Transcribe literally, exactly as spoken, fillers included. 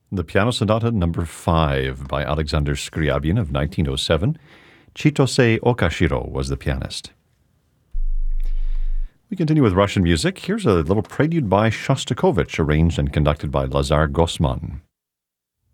The Piano Sonata Number five by Alexander Scriabin of nineteen oh seven. Chitose Okashiro was the pianist. We continue with Russian music. Here's a little prelude by Shostakovich, arranged and conducted by Lazar Gosman.